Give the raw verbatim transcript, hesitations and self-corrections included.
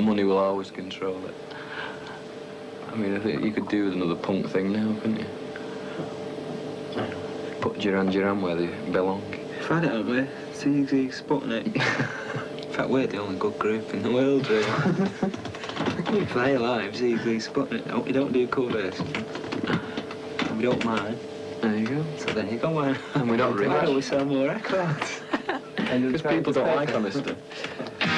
money will always control it. I mean, I think you could do with another punk thing now, couldn't you? Put Duran Duran where they belong. We've had it, haven't we? Z Z Sputnik. In fact, we're the only good group in the world, really. We play live, Z Z Sputnik. No, we don't do covers. We don't mind. There you go. So there you go, man. And we don't Why rich. don't we sell more records? Because people don't like honesty.